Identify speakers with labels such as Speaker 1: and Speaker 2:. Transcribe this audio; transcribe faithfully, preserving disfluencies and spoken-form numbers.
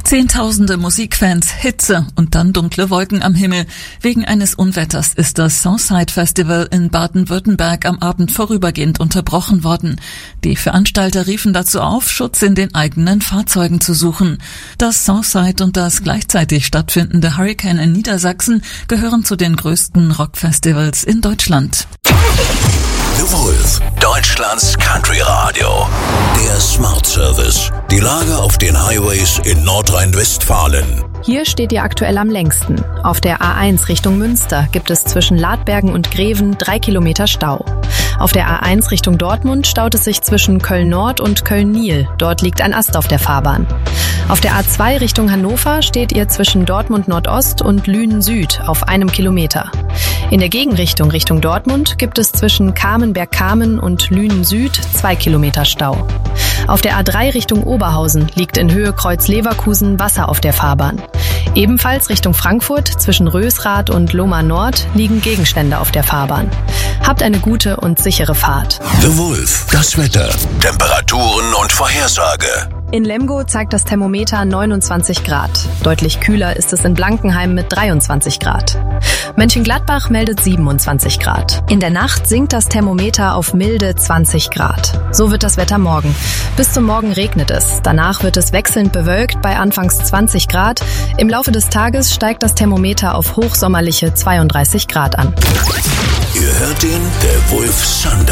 Speaker 1: Zehntausende Musikfans, Hitze und dann dunkle Wolken am Himmel. Wegen eines Unwetters ist das Southside Festival in Baden-Württemberg am Abend vorübergehend unterbrochen worden. Die Veranstalter riefen dazu auf, Schutz in den eigenen Fahrzeugen zu suchen. Das Southside und das gleichzeitig stattfindende Hurricane in Niedersachsen gehören zu den größten Rockfestivals in Deutschland.
Speaker 2: The Wolf, Deutschlands Country Radio. Der Smart Service. Die Lage auf den Highways in Nordrhein-Westfalen.
Speaker 3: Hier steht ihr aktuell am längsten. Auf der A eins Richtung Münster gibt es zwischen Ladbergen und Greven drei Kilometer Stau. Auf der A eins Richtung Dortmund staut es sich zwischen Köln-Nord und Köln-Nil. Dort liegt ein Ast auf der Fahrbahn. Auf der A zwei Richtung Hannover steht ihr zwischen Dortmund Nordost und Lünen Süd auf einem Kilometer. In der Gegenrichtung Richtung Dortmund gibt es zwischen Kamenberg-Kamen und Lünen Süd zwei Kilometer Stau. Auf der A drei Richtung Oberhausen liegt in Höhe Kreuz-Leverkusen Wasser auf der Fahrbahn. Ebenfalls Richtung Frankfurt zwischen Rösrath und Lohmar Nord liegen Gegenstände auf der Fahrbahn. Habt eine gute und sichere Fahrt.
Speaker 2: The Wolf, das Wetter, Temperaturen und Vorhersage.
Speaker 3: In Lemgo zeigt das Thermometer neunundzwanzig Grad. Deutlich kühler ist es in Blankenheim mit dreiundzwanzig Grad. Mönchengladbach meldet siebenundzwanzig Grad. In der Nacht sinkt das Thermometer auf milde zwanzig Grad. So wird das Wetter morgen. Bis zum Morgen regnet es. Danach wird es wechselnd bewölkt bei anfangs zwanzig Grad. Im Laufe des Tages steigt das Thermometer auf hochsommerliche zweiunddreißig Grad an.
Speaker 2: Ihr hört den The Wolf Sundown.